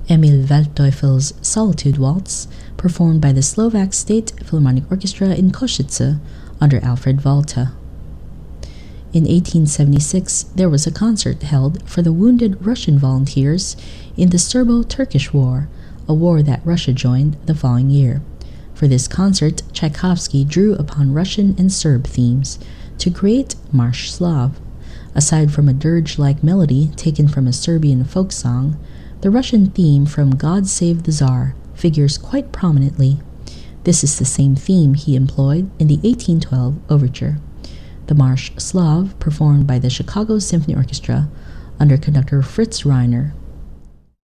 Emil Waldteufel's Solitude Waltz, performed by the Slovak State Philharmonic Orchestra in Košice under Alfred Walter. In 1876, there was a concert held for the wounded Russian volunteers in the Serbo-Turkish War, a war that Russia joined the following year. For this concert, Tchaikovsky drew upon Russian and Serb themes to create Marsh Slav. Aside from a dirge-like melody taken from a Serbian folk song, the Russian theme from God Save the Tsar figures quite prominently. This is the same theme he employed in the 1812 overture. The Marsh Slav, performed by the Chicago Symphony Orchestra under conductor Fritz Reiner,